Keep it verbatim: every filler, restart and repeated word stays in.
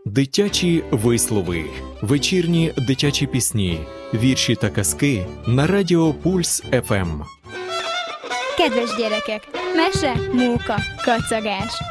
Дитячі вислови, вечірні дитячі пісні, вірші та казки на Радіо Пульс еф ем. Kedves gyerekek, mese, móka, kacagás.